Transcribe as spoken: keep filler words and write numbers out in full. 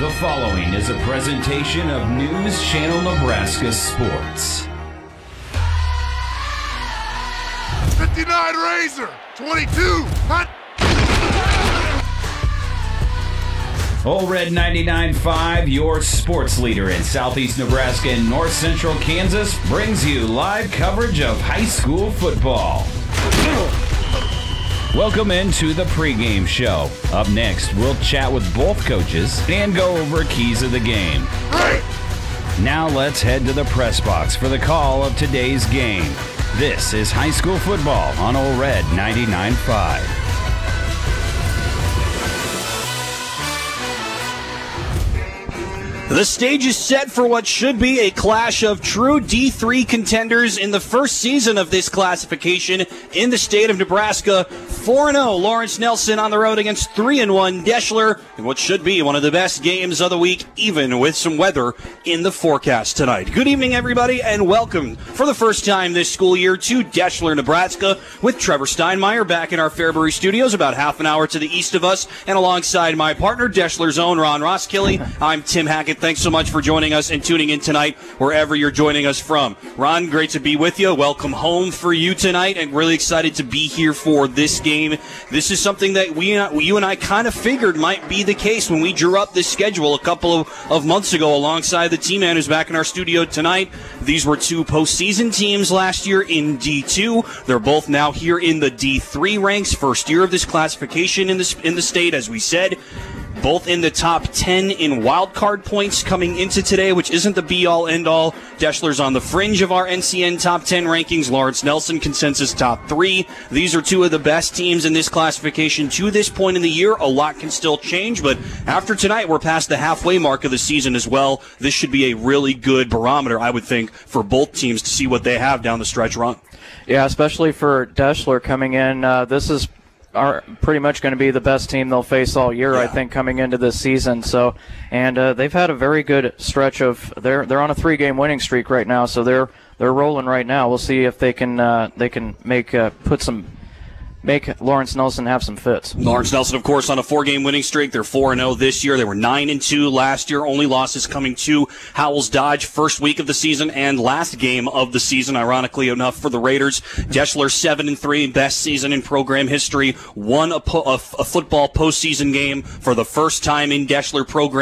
The following is a presentation of News Channel Nebraska Sports. fifty-nine Razor, twenty-two Hunt. Ole Red ninety-nine point five, your sports leader in Southeast Nebraska and North Central Kansas, brings you live coverage of high school football. Welcome into the pregame show. Up next, we'll chat with both coaches and go over keys of the game. Right. Now let's head to the press box for the call of today's game. This is high school football on Ole Red ninety-nine point five. The stage is set for what should be a clash of true D three contenders in the first season of this classification in the state of Nebraska. four and oh Lawrence Nelson on the road against three and one Deschler in what should be one of the best games of the week, even with some weather in the forecast tonight. Good evening, everybody, and welcome for the first time this school year to Deschler, Nebraska, with Trevor Steinmeier back in our Fairbury studios about half an hour to the east of us, and alongside my partner, Deschler's own Ron Roskilly. I'm Tim Hackett. Thanks so much for joining us and tuning in tonight wherever you're joining us from. Ron, great to be with you. Welcome home for you tonight, and really excited to be here for this game. This is something that we, you and I kind of figured might be the case when we drew up this schedule a couple of, of months ago alongside the team man who's back in our studio tonight. These were two postseason teams last year in D two. They're both now here in the D three ranks, first year of this classification in the, in the state, as we said. Both in the top ten in wild card points coming into today, which isn't the be-all, end-all. Deschler's on the fringe of our N C N top ten rankings. Lawrence Nelson consensus top three. These are two of the best teams in this classification to this point in the year. A lot can still change, but after tonight, we're past the halfway mark of the season as well. This should be a really good barometer, I would think, for both teams to see what they have down the stretch run. Yeah, especially for Deschler coming in. Uh, this is are pretty much going to be the best team they'll face all year, yeah. I think, coming into this season. So, and uh, they've had a very good stretch of they're they're on a three-game winning streak right now, so they're they're rolling right now. We'll see if they can uh, they can make uh, put some make Lawrence Nelson have some fits. Lawrence Nelson, of course, on a four-game winning streak. They're four and oh this year. They were nine and two last year. Only losses coming to Howells Dodge first week of the season and last game of the season, ironically enough, for the Raiders. Deschler seven and three, best season in program history. Won a, po- a, a football postseason game for the first time in Deschler program